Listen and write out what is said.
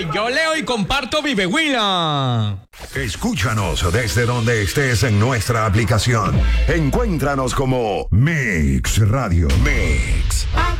Yo leo y comparto Vive Huila. Escúchanos desde donde estés en nuestra aplicación. Encuéntranos como Mix Radio. Mix.